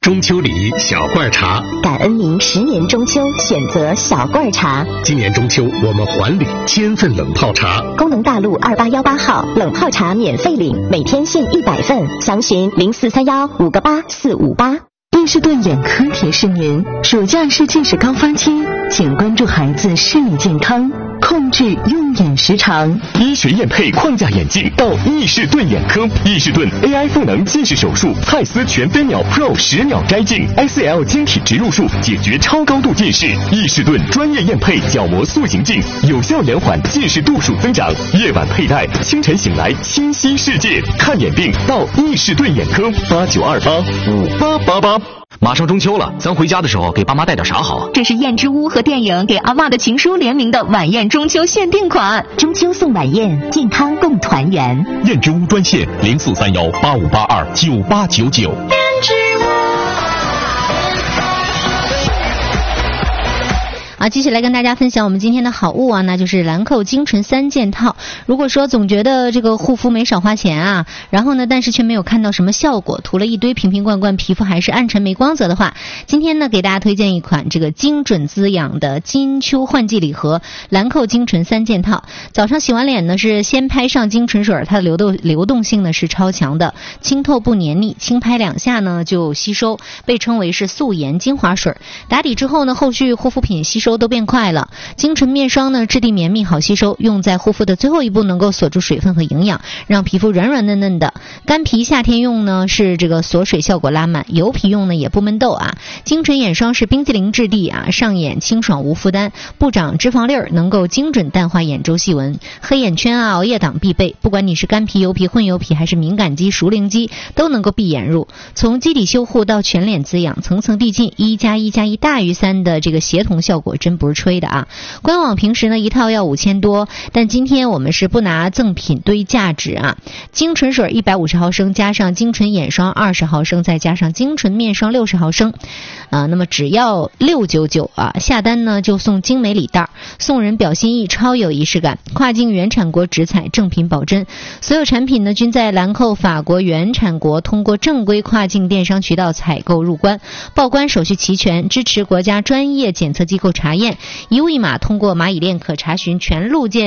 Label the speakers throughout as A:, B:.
A: 中秋礼小罐茶，
B: 感恩您10年中秋选择小罐茶。
A: 今年中秋我们还礼1000份冷泡茶。
B: 功能大路2818号冷泡茶免费领，每天限100份，详询0431-58458。伊士顿眼科提示您，暑假是近视高峰期，请关注孩子视力健康，控制用眼时长。
C: 医学验配框架眼镜到伊士顿眼科，伊士顿 AI 赋能近视手术，蔡司全飞秒 Pro 10秒摘镜 ，ICL 晶体植入术解决超高度近视。伊士顿专业验配角膜塑形镜，有效延缓近视度数增长。夜晚佩戴，清晨醒来清晰世界。看眼病到伊士顿眼科，89285888。
D: 马上中秋了，咱回家的时候给爸妈带点啥好啊？
E: 这是燕之屋和电影给阿嬷的情书联名的晚宴中秋限定款，
B: 中秋送晚宴，健康共团圆。
C: 燕之屋专线043185829899。燕之屋。
F: 继续来跟大家分享我们今天的好物啊，那就是兰蔻精纯3件套。如果说总觉得这个护肤没少花钱啊，然后呢，但是却没有看到什么效果，涂了一堆瓶瓶罐罐，皮肤还是暗沉没光泽的话，今天呢给大家推荐一款这个精准滋养的金秋换季礼盒兰蔻精纯3件套。早上洗完脸呢是先拍上精纯水，它的流动性呢是超强的，清透不黏腻，轻拍2下呢就吸收，被称为是素颜精华水。打底之后呢，后续护肤品吸收都变快了。精纯面霜呢，质地绵密好吸收，用在护肤的最后一步能够锁住水分和营养，让皮肤软软嫩嫩的。干皮夏天用呢是这个锁水效果拉满，油皮用呢也不闷痘啊。精纯眼霜是冰淇淋质地啊，上眼清爽无负担，不长脂肪粒儿，能够精准淡化眼周细纹。黑眼圈啊、熬夜党必备，不管你是干皮、油皮、混油皮还是敏感肌、熟龄肌，都能够闭眼入。从基底修护到全脸滋养，层层递进，1+1+1大于3的这个协同效果真不是吹的啊！官网平时呢一套要5000多，但今天我们是不拿赠品堆价值啊。精纯水150毫升，加上精纯眼霜20毫升，再加上精纯面霜60毫升，那么只要699啊！下单呢就送精美礼袋，送人表心意，超有仪式感。跨境原产国直采，正品保真。所有产品呢均在兰蔻法国原产国通过正规跨境电商渠道采购入关，报关手续齐全，支持国家专业检测机构查验，一物一码，通过蚂蚁链可查询全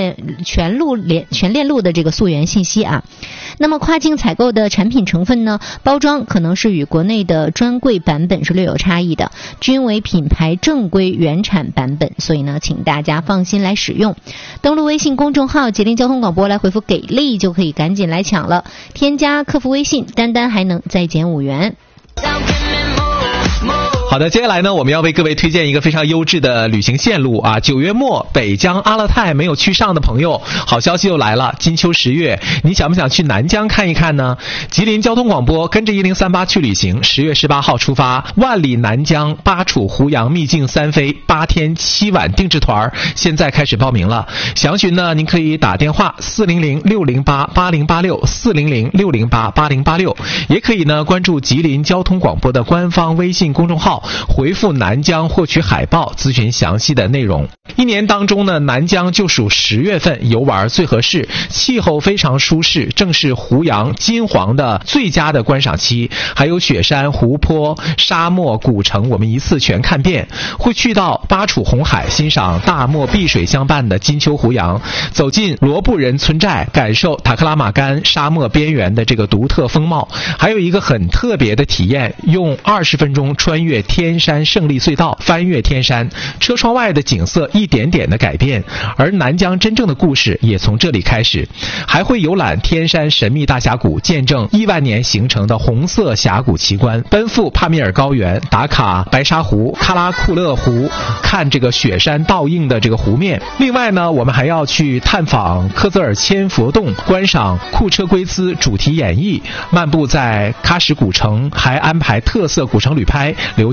F: 链路的这个溯源信息啊。那么跨境采购的产品成分呢，包装可能是与国内的专柜版本是略有差异的，均为品牌正规原产版本，所以呢请大家放心来使用。登录微信公众号吉林交通广播来回复给力，就可以赶紧来抢了。添加客服微信，单单还能再减5元。
G: 好的，接下来呢，我们要为各位推荐一个非常优质的旅行线路啊。9月末北疆阿勒泰没有去上的朋友，好消息又来了，金秋10月，你想不想去南疆看一看呢？吉林交通广播跟着1038去旅行，10月18号出发，万里南疆巴楚胡杨秘境3飞8天7晚定制团，现在开始报名了。详询呢，您可以打电话400-608-8086，400-608-8086，也可以呢关注吉林交通广播的官方微信公众号，回复南疆获取海报，咨询详细的内容。一年当中呢，南疆就属10月份游玩最合适，气候非常舒适，正是胡杨金黄的最佳的观赏期，还有雪山、湖泊、沙漠、古城，我们一次全看遍。会去到巴楚红海，欣赏大漠碧水相伴的金秋胡杨，走进罗布人村寨，感受塔克拉玛干沙漠边缘的这个独特风貌。还有一个很特别的体验，用20分钟穿越天山胜利隧道，翻越天山，车窗外的景色一点点的改变，而南疆真正的故事也从这里开始。还会游览天山神秘大峡谷，见证1万年形成的红色峡谷奇观，奔赴帕米尔高原，打卡白沙湖、喀拉库勒湖，看这个雪山倒映的这个湖面。另外呢，我们还要去探访克孜尔千佛洞，观赏库车龟兹主题演绎，漫步在喀什古城，还安排特色古城旅拍，留下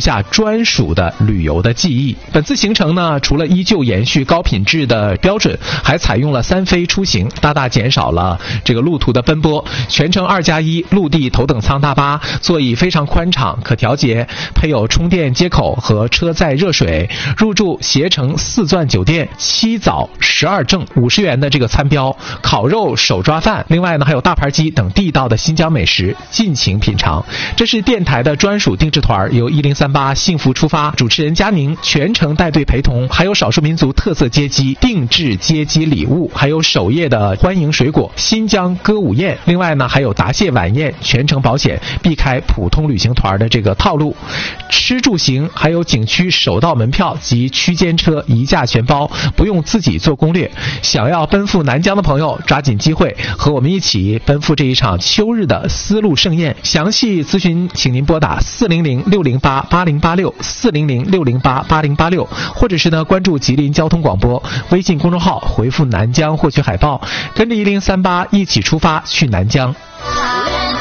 G: 下专属的旅游的记忆。本次行程呢，除了依旧延续高品质的标准，还采用了3飞出行，大大减少了这个路途的奔波。全程2+1陆地头等舱大巴，座椅非常宽敞可调节，配有充电接口和车载热水。入住携程4钻酒店，7早12正50元的这个餐标，烤肉手抓饭，另外呢还有大盘鸡等地道的新疆美食，尽情品尝。这是电台的专属定制团，由1038幸福出发主持人佳宁全程带队陪同，还有少数民族特色接机定制接机礼物，还有首页的欢迎水果新疆歌舞宴，另外呢还有答谢晚宴，全程保险，避开普通旅行团的这个套路。吃住行还有景区首道门票及区间车一价全包，不用自己做攻略。想要奔赴南疆的朋友，抓紧机会和我们一起奔赴这一场秋日的丝路盛宴。详细咨询请您拨打400-608-8086 400-608-8086，或者是呢关注吉林交通广播微信公众号，回复南疆获取海报，跟着1038一起出发去南疆。